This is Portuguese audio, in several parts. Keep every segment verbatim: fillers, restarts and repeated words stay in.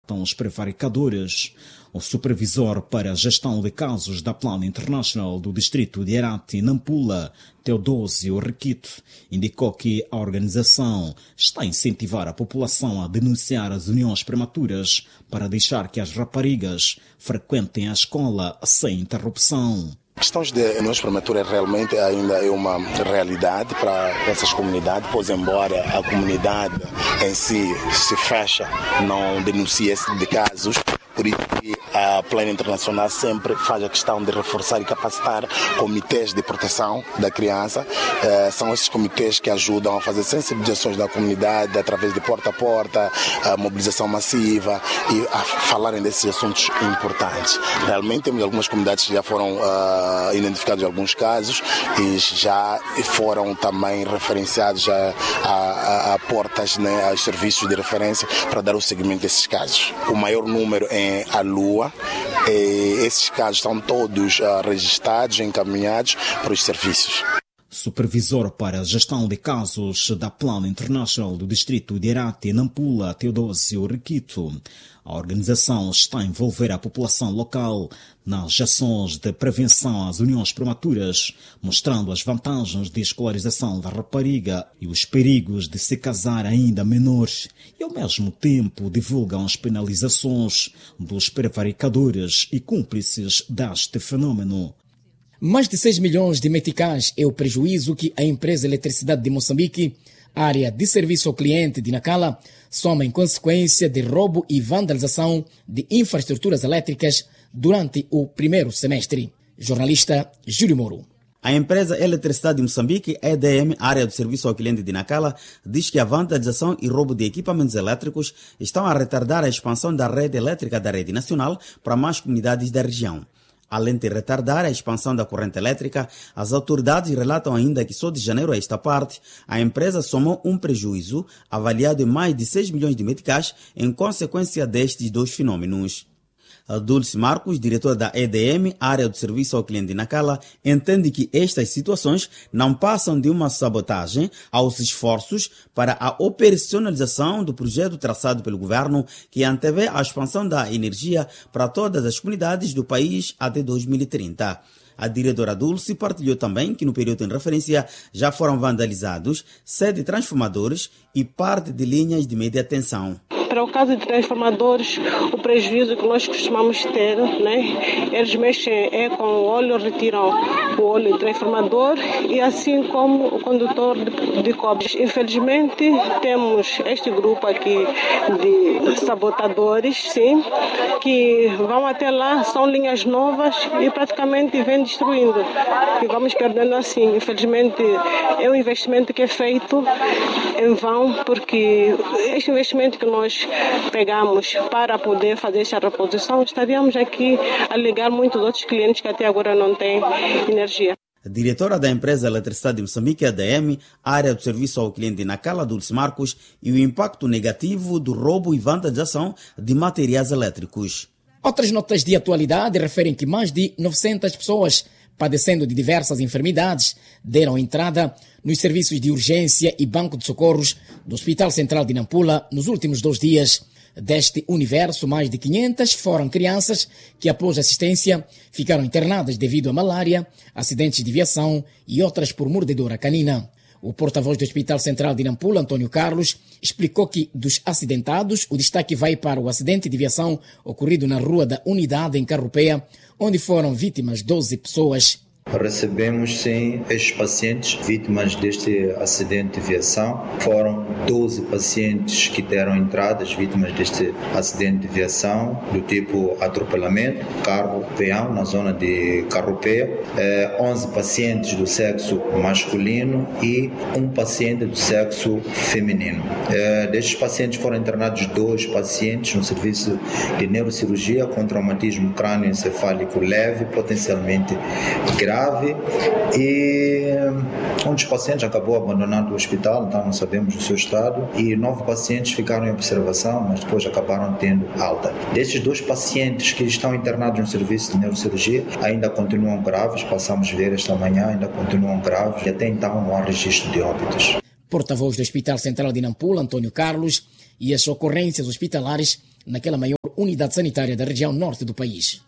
estão os prevaricadores. O supervisor para a gestão de casos da Plan International do distrito de Herati, Nampula, Teodósio Requito, indicou que a organização está a incentivar a população a denunciar as uniões prematuras para deixar que as raparigas frequentem a escola sem interrupção. Questões de uniões prematuras realmente ainda é uma realidade para essas comunidades, pois embora a comunidade em si se fecha, não denuncia esse tipo de casos. Por isso que a Plan Internacional sempre faz a questão de reforçar e capacitar comitês de proteção da criança. Eh, são esses comitês que ajudam a fazer sensibilizações da comunidade através de porta a porta, a mobilização massiva e a falarem desses assuntos importantes. Realmente temos algumas comunidades que já foram uh, identificados alguns casos e já foram também referenciados a, a, a, a portas, né, aos serviços de referência para dar o seguimento desses casos. O maior número é a Lua. E esses casos estão todos uh, registrados, encaminhados para os serviços. Supervisor para a gestão de casos da Plan International do distrito de Herati, Nampula, Teodósio Requito. A organização está a envolver a população local nas ações de prevenção às uniões prematuras, mostrando as vantagens de escolarização da rapariga e os perigos de se casar ainda menor, e ao mesmo tempo divulgam as penalizações dos prevaricadores e cúmplices deste fenômeno. Mais de seis milhões de meticais é o prejuízo que a empresa Eletricidade de Moçambique, área de serviço ao cliente de Nacala, soma em consequência de roubo e vandalização de infraestruturas elétricas durante o primeiro semestre. Jornalista Júlio Moro. A empresa Eletricidade de Moçambique, E D M, área do serviço ao cliente de Nacala, diz que a vandalização e roubo de equipamentos elétricos estão a retardar a expansão da rede elétrica da rede nacional para mais comunidades da região. Além de retardar a expansão da corrente elétrica, as autoridades relatam ainda que só de janeiro a esta parte, a empresa somou um prejuízo avaliado em mais de seis milhões de meticais em consequência destes dois fenômenos. Dulce Marcos, diretor da E D M, área do serviço ao cliente de Nacala, entende que estas situações não passam de uma sabotagem aos esforços para a operacionalização do projeto traçado pelo governo que antevê a expansão da energia para todas as comunidades do país até dois mil e trinta. A diretora Dulce partilhou também que no período em referência já foram vandalizados sete transformadores e parte de linhas de média tensão. Para o caso de transformadores, o prejuízo que nós costumamos ter, né? Eles mexem é com o óleo, retiram o óleo do transformador e assim como o condutor de, de cobre. Infelizmente, temos este grupo aqui de sabotadores, sim, que vão até lá, são linhas novas e praticamente vêm destruindo. E vamos perdendo assim. Infelizmente, é um investimento que é feito em vão, porque este investimento que nós pegamos para poder fazer esta reposição, estaríamos aqui a ligar muitos outros clientes que até agora não têm energia. A diretora da empresa Eletricidade de Moçambique, A D M, área do serviço ao cliente de Nacala, Dulce Marcos, e o impacto negativo do roubo e vandalização de materiais elétricos. Outras notas de atualidade referem que mais de novecentas pessoas padecendo de diversas enfermidades deram entrada nos serviços de urgência e banco de socorros do Hospital Central de Nampula nos últimos dois dias. Deste universo, mais de quinhentas foram crianças que, após assistência, ficaram internadas devido a malária, acidentes de viação e outras por mordedura canina. O porta-voz do Hospital Central de Nampula, Antônio Carlos, explicou que, dos acidentados, o destaque vai para o acidente de viação ocorrido na Rua da Unidade, em Carropeia, onde foram vítimas doze pessoas. Recebemos, sim, estes pacientes vítimas deste acidente de viação. Foram doze pacientes que deram entradas vítimas deste acidente de viação do tipo atropelamento, carro-peão, na zona de Carropeia. Eh, onze pacientes do sexo masculino e um paciente do sexo feminino. Eh, destes pacientes foram internados dois pacientes no serviço de neurocirurgia com traumatismo crânioencefálico leve, potencialmente grave. E um dos pacientes acabou abandonando o hospital, então não sabemos o seu estado, e nove pacientes ficaram em observação, mas depois acabaram tendo alta. Destes dois pacientes que estão internados no serviço de neurocirurgia, ainda continuam graves, passamos a ver esta manhã, ainda continuam graves, e até então não há registro de óbitos. Porta-voz do Hospital Central de Nampula, Antônio Carlos, e as ocorrências hospitalares naquela maior unidade sanitária da região norte do país.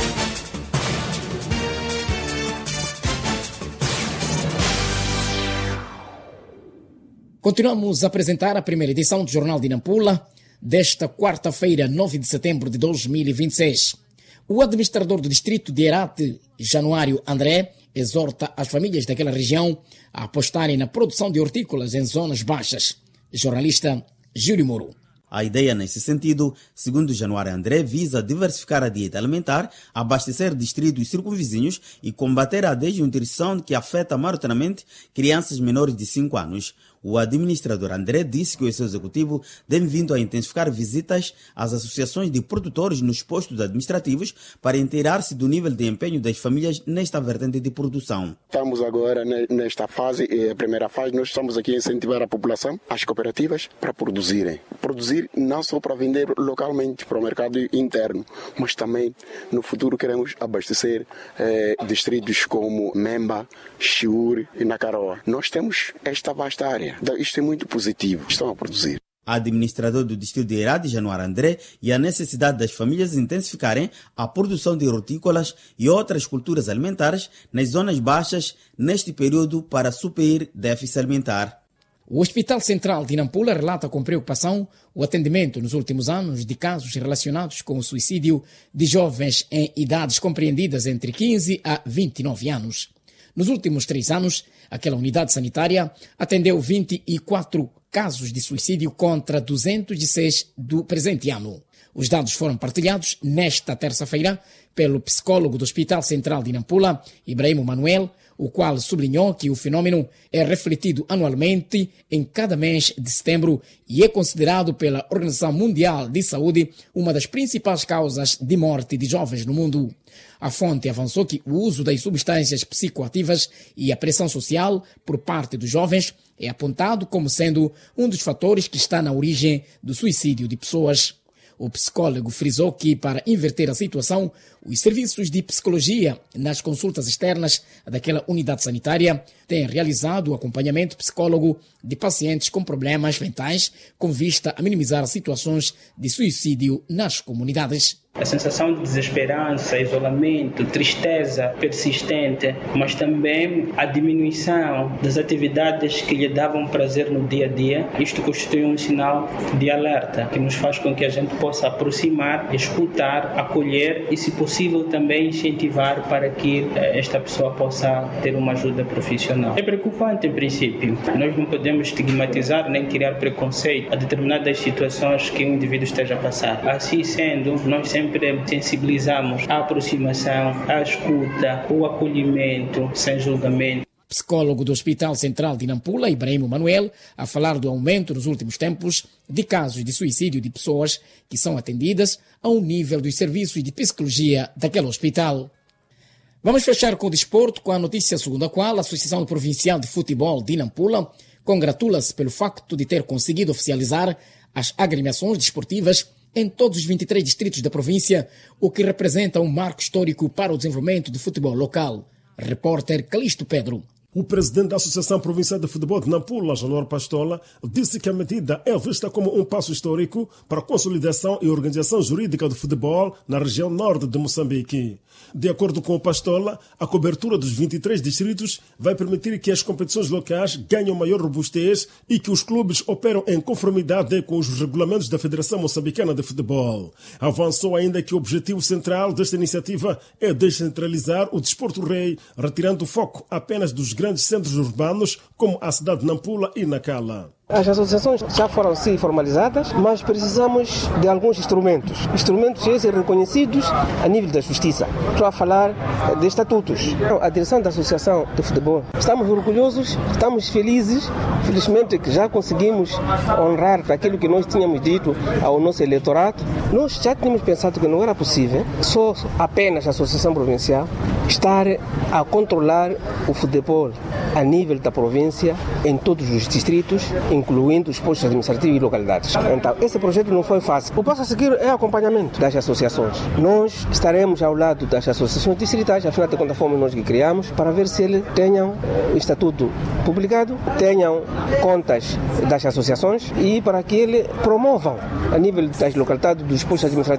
Continuamos a apresentar a primeira edição do Jornal de Nampula desta quarta-feira, nove de setembro de dois mil e vinte e seis. O administrador do distrito de Herate, Januário André, exorta as famílias daquela região a apostarem na produção de hortícolas em zonas baixas. Jornalista Júlio Moro. A ideia nesse sentido, segundo Januário André, visa diversificar a dieta alimentar, abastecer distritos circunvizinhos e combater a desnutrição que afeta maioritariamente crianças menores de cinco anos. O administrador André disse que o seu executivo tem vindo a intensificar visitas às associações de produtores nos postos administrativos para inteirar-se do nível de empenho das famílias nesta vertente de produção. Estamos agora nesta fase, a primeira fase, nós estamos aqui a incentivar a população, as cooperativas, para produzirem. Produzir não só para vender localmente para o mercado interno, mas também no futuro queremos abastecer eh, distritos como Memba, Chiure e Nacaroa. Nós temos esta vasta área. Isto é muito positivo. Estão a produzir. Administrador do distrito de Herate, Januário André, e a necessidade das famílias intensificarem a produção de hortícolas e outras culturas alimentares nas zonas baixas neste período para suprir déficit alimentar. O Hospital Central de Nampula relata com preocupação o atendimento nos últimos anos de casos relacionados com o suicídio de jovens em idades compreendidas entre quinze a vinte e nove anos. Nos últimos três anos, aquela unidade sanitária atendeu vinte e quatro casos de suicídio contra duzentos e seis do presente ano. Os dados foram partilhados nesta terça-feira pelo psicólogo do Hospital Central de Nampula, Ibrahim Manuel, o qual sublinhou que o fenômeno é refletido anualmente em cada mês de setembro e é considerado pela Organização Mundial de Saúde uma das principais causas de morte de jovens no mundo. A fonte avançou que o uso das substâncias psicoativas e a pressão social por parte dos jovens é apontado como sendo um dos fatores que está na origem do suicídio de pessoas. O psicólogo frisou que, para inverter a situação, os serviços de psicologia nas consultas externas daquela unidade sanitária têm realizado o acompanhamento psicólogo de pacientes com problemas mentais com vista a minimizar situações de suicídio nas comunidades. A sensação de desesperança, isolamento, tristeza persistente, mas também a diminuição das atividades que lhe davam prazer no dia a dia. Isto constitui um sinal de alerta que nos faz com que a gente possa aproximar, escutar, acolher e, se possível, também incentivar para que esta pessoa possa ter uma ajuda profissional. É preocupante, em princípio. Nós não podemos estigmatizar nem criar preconceito a determinadas situações que um indivíduo esteja a passar. Assim sendo, nós sempre Sempre sensibilizamos a aproximação, a escuta, o acolhimento sem julgamento. Psicólogo do Hospital Central de Nampula, Ibrahim Manuel, a falar do aumento nos últimos tempos de casos de suicídio de pessoas que são atendidas ao nível dos serviços de psicologia daquele hospital. Vamos fechar com o desporto com a notícia segundo a qual a Associação Provincial de Futebol de Nampula congratula-se pelo facto de ter conseguido oficializar as agremiações desportivas em todos os vinte e três distritos da província, o que representa um marco histórico para o desenvolvimento do futebol local. Repórter Calixto Pedro. O presidente da Associação Provincial de Futebol de Nampula, Januário Pastola, disse que a medida é vista como um passo histórico para a consolidação e organização jurídica do futebol na região norte de Moçambique. De acordo com o Pastola, a cobertura dos vinte e três distritos vai permitir que as competições locais ganhem maior robustez e que os clubes operam em conformidade com os regulamentos da Federação Moçambicana de Futebol. Avançou ainda que o objetivo central desta iniciativa é descentralizar o desporto rei, retirando o foco apenas dos grandes centros urbanos como a cidade de Nampula e Nacala. As associações já foram sim formalizadas, mas precisamos de alguns instrumentos. Instrumentos esses reconhecidos a nível da justiça. Estou a falar de estatutos. A direção da Associação de Futebol. Estamos orgulhosos, estamos felizes, felizmente que já conseguimos honrar aquilo que nós tínhamos dito ao nosso eleitorado. Nós já tínhamos pensado que não era possível só apenas a Associação Provincial estar a controlar o futebol a nível da província, em todos os distritos, incluindo os postos administrativos e localidades. Então, esse projeto não foi fácil. O passo a seguir é acompanhamento das associações. Nós estaremos ao lado das associações distritais, afinal de contas fomos nós que criamos, para ver se eles tenham o estatuto publicado, tenham contas das associações e para que eles promovam, a nível das localidades, dos postos administrativos,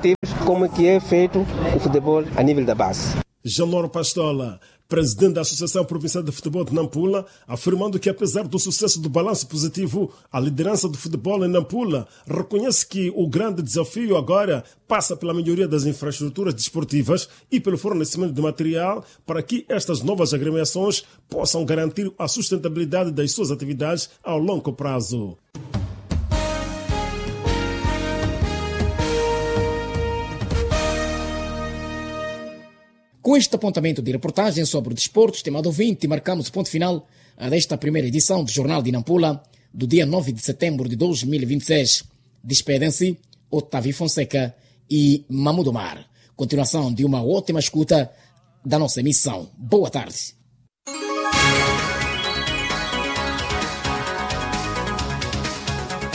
como é que é feito o futebol a nível da base. Janor Pastola, presidente da Associação Provincial de Futebol de Nampula, afirmando que apesar do sucesso do balanço positivo, a liderança do futebol em Nampula reconhece que o grande desafio agora passa pela melhoria das infraestruturas desportivas e pelo fornecimento de material para que estas novas agremiações possam garantir a sustentabilidade das suas atividades ao longo prazo. Com este apontamento de reportagem sobre o desporto, estimado ouvinte, marcamos o ponto final desta primeira edição do Jornal de Nampula, do dia nove de setembro de dois mil e vinte e seis. Despedem-se Otávio Fonseca e Mahmoud Omar. Continuação de uma ótima escuta da nossa emissão. Boa tarde.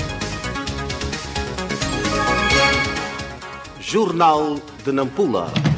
Jornal de Nampula.